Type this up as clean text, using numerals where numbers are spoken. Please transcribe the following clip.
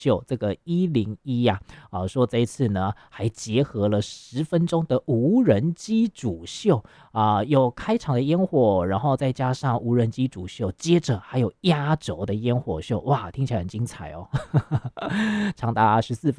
秀这个101呀，说这一次呢还结合了10分钟的无人机主秀有开场的烟火，然后再加上无人机主秀，接着还有压轴的烟火秀，哇，听起来很精彩哦，长达14